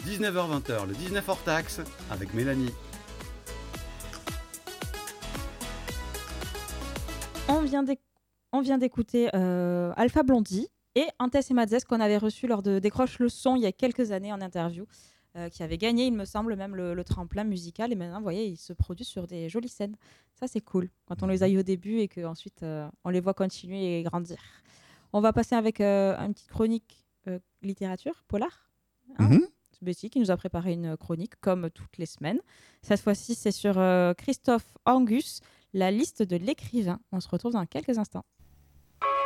19h-20h, le 19 hors taxe avec Mélanie. On vient d'écouter Alpha Blondie et Antes et Madzes qu'on avait reçu lors de Décroche le son il y a quelques années en interview, qui avait gagné, il me semble, même le tremplin musical. Et maintenant, vous voyez, ils se produisent sur des jolies scènes. Ça, c'est cool quand on les a eu au début et qu'ensuite on les voit continuer et grandir. On va passer avec une petite chronique littérature, polar. C'est Betty qui nous a préparé une chronique comme toutes les semaines. Cette fois-ci, c'est sur Christophe Angus, la liste de l'écrivain. On se retrouve dans quelques instants.